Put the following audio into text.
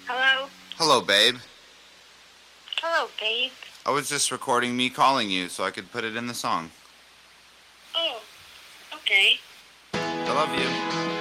Hello? Hello, babe. Hello, babe. I was just recording me calling you so I could put it in the song. Oh, okay. I love you.